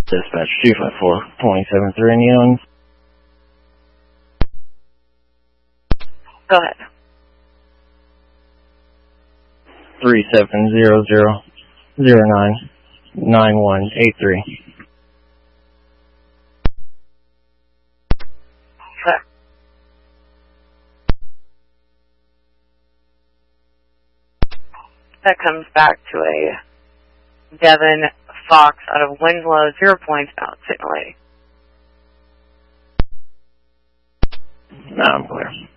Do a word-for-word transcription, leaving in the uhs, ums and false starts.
Dispatch two five four, twenty-seven three Neon. Go ahead. three seven zero zero zero nine nine one eight three. Okay. That comes back to a Devin Fox out of Winslow, zero points out, Signal eighty. No, I'm clear.